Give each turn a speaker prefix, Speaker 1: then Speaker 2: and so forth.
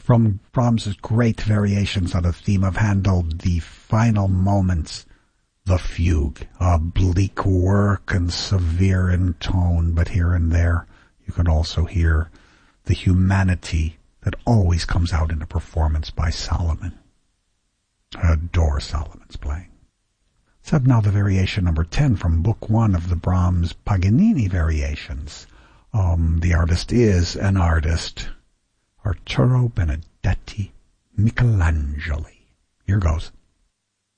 Speaker 1: From Brahms' great variations on a theme of Handel, the final moments, the fugue, a bleak work and severe in tone, but here and there you can also hear the humanity that always comes out in a performance by Solomon. I adore Solomon's playing. Let's have now the variation number 10 from Book 1 of the Brahms Paganini variations. The artist is an artist, Arturo Benedetti Michelangeli. Here goes.